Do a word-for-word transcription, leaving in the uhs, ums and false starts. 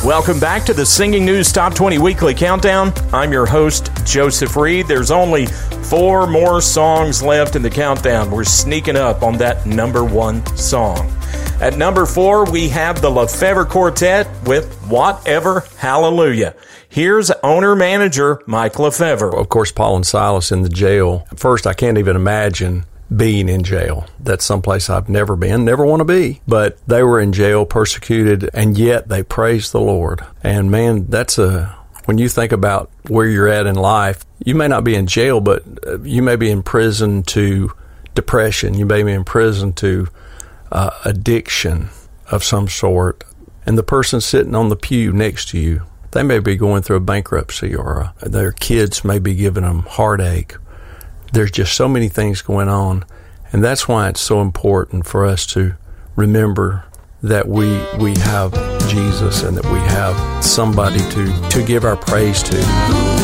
Welcome back to the Singing News Top twenty Weekly Countdown. I'm your host, Joseph Reed. There's only four more songs left in the countdown. We're sneaking up on that number one song. At number four, we have the Lefevre Quartet with Whatever Hallelujah. Here's owner-manager Mike Lefevre. Of course, Paul and Silas in the jail. First, I can't even imagine being in jail. That's someplace I've never been, never want to be. But they were in jail, persecuted, and yet they praised the Lord. And man, that's a, when you think about where you're at in life, you may not be in jail, but you may be in prison to depression. You may be in prison to uh, addiction of some sort. And the person sitting on the pew next to you, they may be going through a bankruptcy, or uh, their kids may be giving them heartache. There's just so many things going on, and that's why it's so important for us to remember that we we have Jesus and that we have somebody to, to give our praise to.